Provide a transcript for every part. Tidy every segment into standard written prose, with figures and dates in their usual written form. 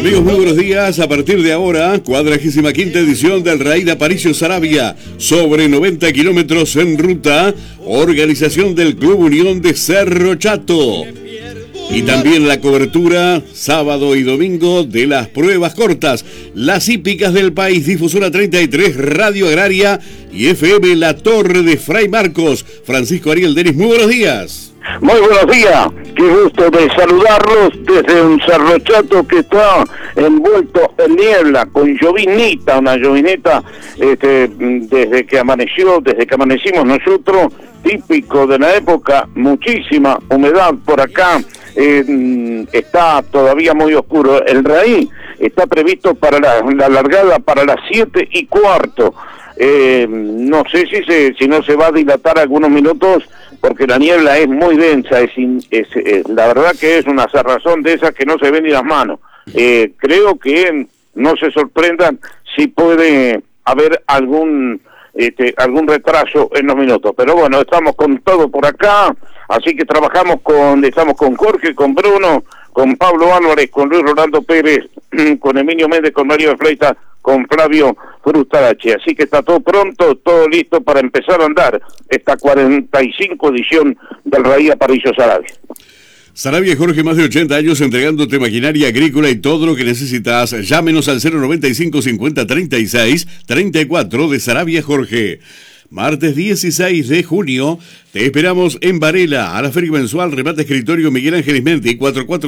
Amigos, muy buenos días. A partir de ahora, 45ª edición del Raid Aparicio Saravia, sobre 90 kilómetros en ruta, organización del Club Unión de Cerro Chato. Y también la cobertura, sábado y domingo, de las pruebas cortas, las hípicas del país, Difusora 33, Radio Agraria y FM La Torre de Fray Marcos. Francisco Ariel Denis, muy buenos días. Muy buenos días, qué gusto de saludarlos desde un Cerro Chato que está envuelto en niebla, con llovinita, una llovineta desde que amanecimos nosotros, típico de la época, muchísima humedad por acá, está todavía muy oscuro. El raíz está previsto para la largada para las 7:15. No sé si no se va a dilatar algunos minutos, porque la niebla es muy densa, la verdad que es una cerrazón de esas que no se ven ni las manos. Creo que no se sorprendan si puede haber algún retraso en los minutos, pero bueno, estamos con todo por acá, así que estamos con Jorge, con Bruno, con Pablo Álvarez, con Luis Rolando Pérez, con Emilio Méndez, con Mario de Fleita, con Flavio Frustarache. Así que está todo pronto, todo listo para empezar a andar esta 45 edición del Raid Aparicio Saravia. Saravia Jorge, más de 80 años entregándote maquinaria agrícola y todo lo que necesitas. Llámenos al 095 50 36 34 de Saravia Jorge. Martes 16 de junio, te esperamos en Varela, a la feria mensual Remate Escritorio Miguel Ángel Ismenti,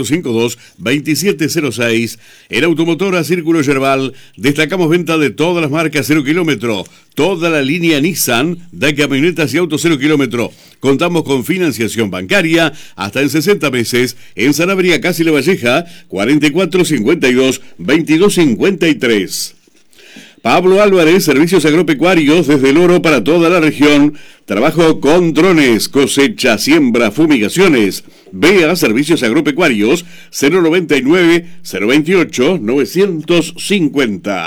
4452-2706. En Automotora Círculo Yerbal, destacamos venta de todas las marcas 0 kilómetro, toda la línea Nissan, de camionetas y autos 0 kilómetro. Contamos con financiación bancaria hasta en 60 meses, en Sanabria, Casi La Valleja, 4452-2253. Pablo Álvarez, servicios agropecuarios desde el Oro para toda la región. Trabajo con drones, cosecha, siembra, fumigaciones. Vea servicios agropecuarios 099 028 950.